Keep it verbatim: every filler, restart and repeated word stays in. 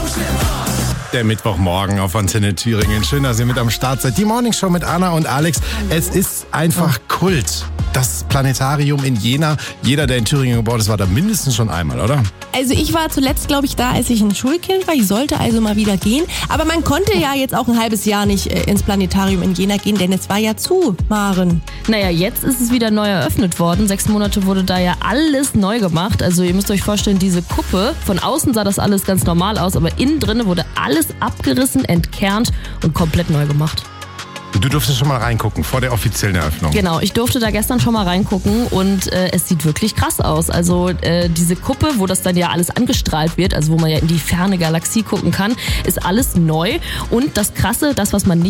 Der Mittwochmorgen auf Antenne Thüringen. Schön, dass ihr mit am Start seid. Die Morningshow mit Anna und Alex. Es ist einfach Kult. Das Planetarium in Jena. Jeder, der in Thüringen geboren ist, war da mindestens schon einmal, oder? Also ich war zuletzt, glaube ich, da, als ich ein Schulkind war. Ich sollte also mal wieder gehen. Aber man konnte ja jetzt auch ein halbes Jahr nicht äh, ins Planetarium in Jena gehen, denn es war ja zu, Maren. Naja, jetzt ist es wieder neu eröffnet worden. Sechs Monate wurde da ja alles neu gemacht. Also ihr müsst euch vorstellen, diese Kuppe, von außen sah das alles ganz normal aus, aber innen drin wurde alles abgerissen, entkernt und komplett neu gemacht. Du durftest schon mal reingucken vor der offiziellen Eröffnung. Genau, ich durfte da gestern schon mal reingucken und äh, es sieht wirklich krass aus. Also äh, diese Kuppe, wo das dann ja alles angestrahlt wird, also wo man ja in die ferne Galaxie gucken kann, ist alles neu. Und das Krasse, das, was man nicht